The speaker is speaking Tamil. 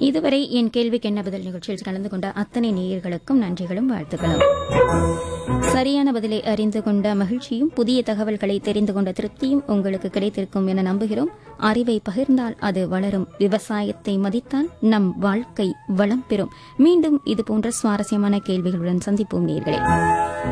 இதுவரை என் கேள்விக்கு என்ன பதில் நிகழ்ச்சியில் கலந்து கொண்ட அத்தனை நேயர்களுக்கும் நன்றிகளும் வாழ்த்துக்களும். சரியான பதிலை அறிந்து கொண்ட மகிழ்ச்சியும் புதிய தகவல்களை தெரிந்து கொண்ட திருப்தியும் உங்களுக்கு கிடைத்திருக்கும் என நம்புகிறோம். அறிவை பகிர்ந்தால் அது வளரும், விவசாயத்தை மதித்தால் நம் வாழ்க்கை வளம் பெறும். மீண்டும் இதுபோன்ற சுவாரஸ்யமான கேள்விகளுடன் சந்திப்போம் நேயர்களே.